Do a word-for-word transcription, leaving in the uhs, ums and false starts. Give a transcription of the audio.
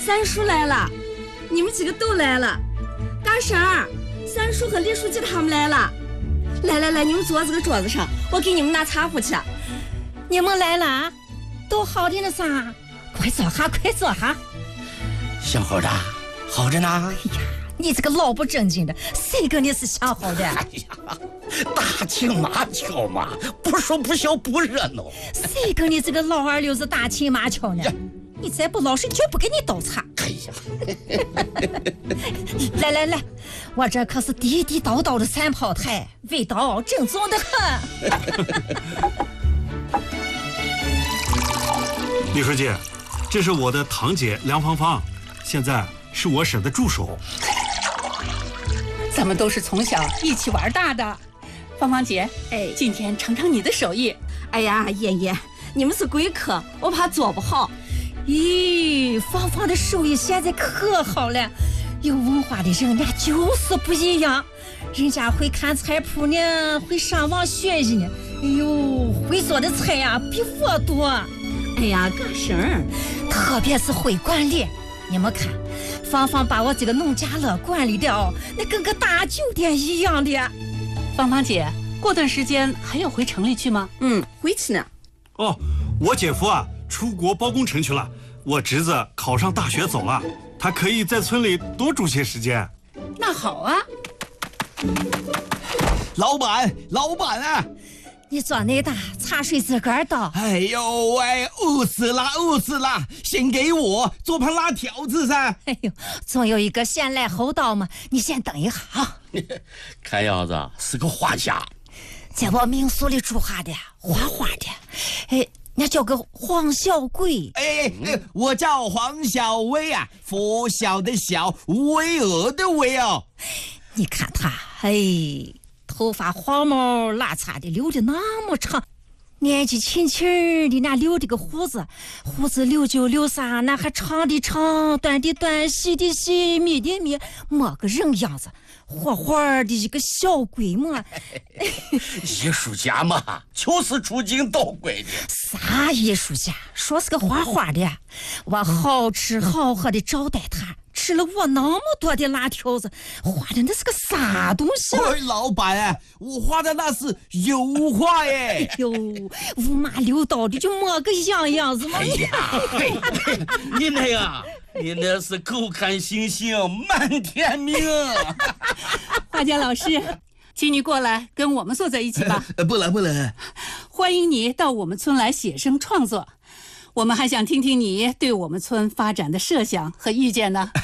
三叔来了，你们几个都来了。嘎婶儿，三叔和李书记他们来了。来来来，你们坐这个桌子上，我给你们拿茶壶去。 你们来了，都好的呢噻，快坐下，快坐下。 想好的，好着呢。哎呀，你这个老不正经的，谁跟你是想好的？ 哎呀，大情马俏嘛，不说不笑不热闹。 谁跟你这个老二流子大情马俏呢？你再不老实，绝不给你倒茶。 哎呀， 来来来，我这可是地地道道的三炮台，味道正宗的很。 李书记，这是我的堂姐梁芳芳，现在是我婶的助手。 咱们都是从小一起玩大的，芳芳姐，哎，今天尝尝你的手艺。 哎呀，爷爷，你们是贵客，我怕做不好。 咦，芳芳的手艺现在可好了，有文化的人家就是不一样，人家会看菜谱呢，会上网学习呢。哎呦，会做的菜呀、啊、比我多。 哎呀，嘎婶儿， 特别是会管理。你们看，芳芳把我这个农家乐管理的哦，那跟个大酒店一样的。 芳芳姐，过段时间还要回城里去吗？ 嗯，回去呢。 哦，我姐夫啊出国包工程去了，我侄子考上大学走了，他可以在村里多住些时间。 那好啊。 老板，老板啊！ 你做那大茶水自个儿倒。 哎呦喂，饿死了，饿死了！先给我做盘辣条子噻。 哎呦，总有一个先来后到嘛，你先等一下啊。 看样子是个画家， 在我民宿里住下的，画画的。哎，那叫个黄小贵。 哎哎，我叫黄小薇啊，佛小的小，巍峨的巍哦。 你看他，哎。头发黄毛拉碴的，留的那么长，年纪轻轻的那留的个胡子，胡子留就留啥，那还长的长，短的短，细的细，密的密，没个人样子，活活的一个小鬼嘛。 艺术家嘛，就是出京捣鬼的。 啥艺术家？说是个画画的，我好吃好喝的招待他。吃了我那么多的辣条子，画的那是个啥东西、啊？ 哎，老板啊，我画的那是油画耶！ 哎呦，五马六刀的就没个样样子嘛！ 哎呀，你那个，你那是口看星星满天明。 画家老师，请你过来跟我们坐在一起吧。 呃，不了不了， 欢迎你到我们村来写生创作。我们还想听听你对我们村发展的设想和意见呢。